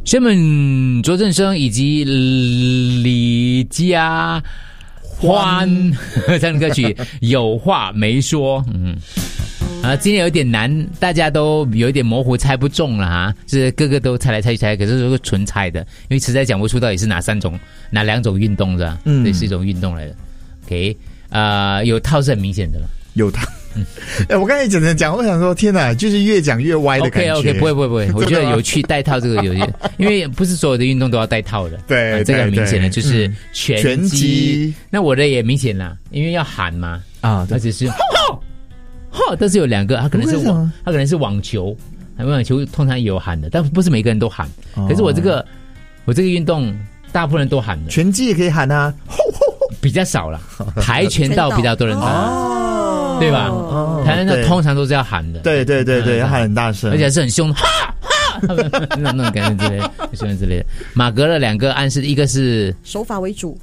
宣本卓振生以及李佳欢唱的歌曲《有话没说》。今天有点难，大家都有一点模糊，猜不中了哈。是个个都猜来猜去猜，可是都是纯猜的，因为实在讲不出到底是哪两种运动的，这是一种运动来的。OK， 有套是很明显的了， 有套。我刚才讲，我想说，天哪，就是越讲越歪的感觉。 OK， 不会，我觉得有趣，带套这个有趣，因为不是所有的运动都要带套的。 对， 这个很明显的就是拳击。那我的也明显啦，因为要喊嘛而且是但是有两个，他可能是网球，网球通常也有喊的，但不是每个人都喊。可是我这个运动，大部分人都喊的。 拳击也可以喊啊， 比较少啦，跆拳道比较多人喊。对吧？跆拳道通常都是要喊的， 对，要喊很大声， 而且是很凶，那种感觉之类的，喜欢之类的。马格的两个暗示，一个是手法为主，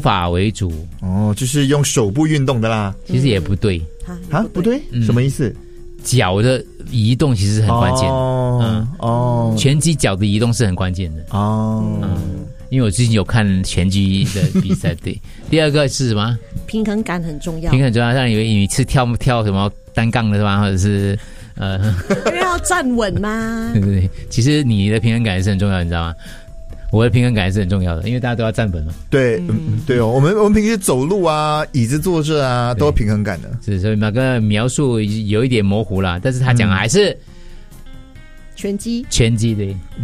就是用手部运动的啦。 其实也不对不对，什么意思？ 脚的移动其实是很关键的。拳击脚的移动是很关键的因为我最近有看拳击的比赛。对，第二个是什么？ 平衡感很重要。 让你以为你是跳什么单杠的是吧？或者是因为要站稳嘛。 对，其实你的平衡感也是很重要，你知道吗？我的平衡感也是很重要的，因为大家都要站稳嘛。 对，对哦，我们平时走路啊、椅子坐着啊，都有平衡感的。 是，所以马哥描述有一点模糊啦，但是他讲还是拳击的。